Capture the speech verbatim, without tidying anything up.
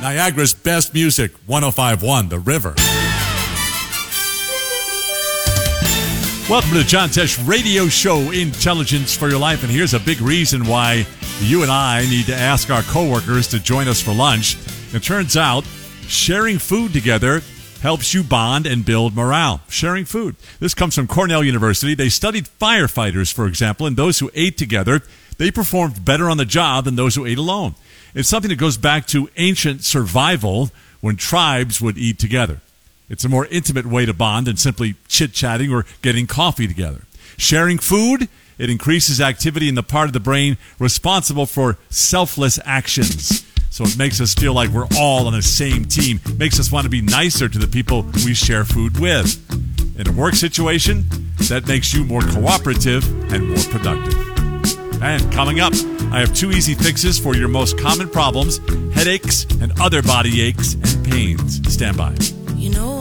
Niagara's best music, one oh five point one, The River. Welcome to the John Tesh Radio Show, Intelligence for Your Life. And here's a big reason why you and I need to ask our coworkers to join us for lunch. It turns out sharing food together helps you bond and build morale. Sharing food. This comes from Cornell University. They studied firefighters, for example, and those who ate together, they performed better on the job than those who ate alone. It's something that goes back to ancient survival when tribes would eat together. It's a more intimate way to bond than simply chit-chatting or getting coffee together. Sharing food, it increases activity in the part of the brain responsible for selfless actions. So it makes us feel like we're all on the same team. Makes us want to be nicer to the people we share food with. In a work situation, that makes you more cooperative and more productive. And coming up, I have two easy fixes for your most common problems, headaches and other body aches and pains. Stand by. You know